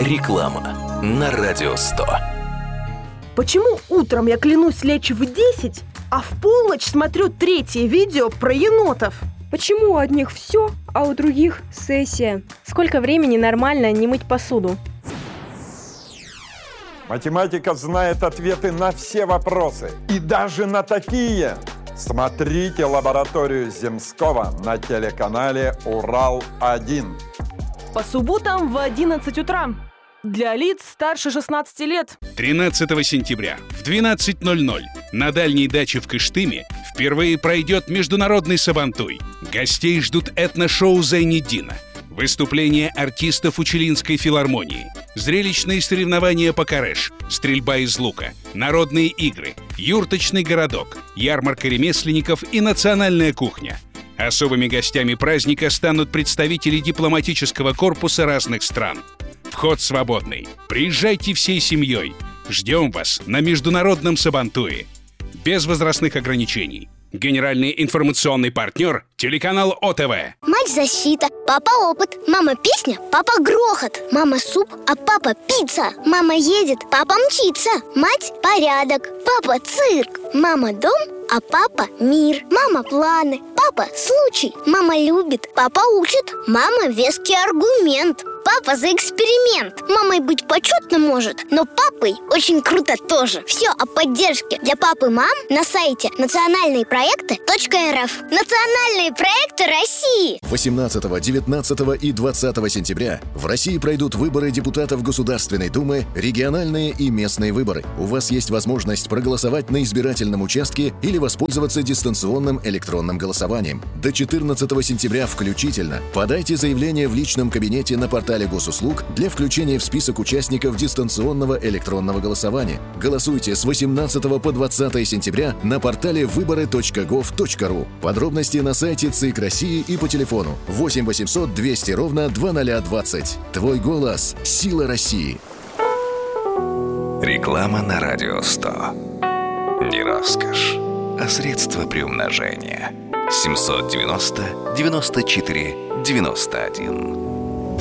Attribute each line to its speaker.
Speaker 1: Реклама на Радио 100.
Speaker 2: Почему утром я клянусь лечь в 10, а в полночь смотрю третье видео про енотов?
Speaker 3: Почему у одних все, а у других сессия? Сколько времени нормально не мыть посуду?
Speaker 4: Математика знает ответы на все вопросы. И даже на такие. Смотрите лабораторию Земского на телеканале «Урал-1».
Speaker 2: По субботам в 11 утра. Для лиц старше 16 лет.
Speaker 5: 13 сентября в 12:00 на дальней даче в Кыштыме впервые пройдет международный сабантуй. Гостей ждут этношоу «Зайниддина», выступления артистов Учелинской филармонии, зрелищные соревнования по кареш, стрельба из лука, народные игры, юрточный городок, ярмарка ремесленников и национальная кухня. Особыми гостями праздника станут представители дипломатического корпуса разных стран. Вход свободный. Приезжайте всей семьей. Ждем вас на международном сабантуе. Без возрастных ограничений. Генеральный информационный партнер – телеканал ОТВ.
Speaker 6: Мать – защита, папа – опыт, мама – песня, папа – грохот, мама – суп, а папа – пицца, мама едет, папа – мчится, мать – порядок, папа – цирк, мама – дом, а папа – мир, мама – планы, папа – случай, мама любит, папа учит, мама – веский аргумент, папа за эксперимент. Мамой быть почетно может, но папой очень круто тоже. Все о поддержке для пап и мам на сайте национальныепроекты.рф. Национальные проекты России.
Speaker 7: 18, 19 и 20 сентября в России пройдут выборы депутатов Государственной Думы, региональные и местные выборы. У вас есть возможность проголосовать на избирательном участке или воспользоваться дистанционным электронным голосованием. До 14 сентября включительно подайте заявление в личном кабинете на портале госуслуг для включения в список участников дистанционного электронного голосования. Голосуйте с 18 по 20 сентября на портале выборы.gov.ru. Подробности на сайте ЦИК России и по телефону 8 800 200 ровно 2020. Твой голос – сила России.
Speaker 1: Реклама на Радио 100. Не роскошь, а средство приумножения. 790 94 91.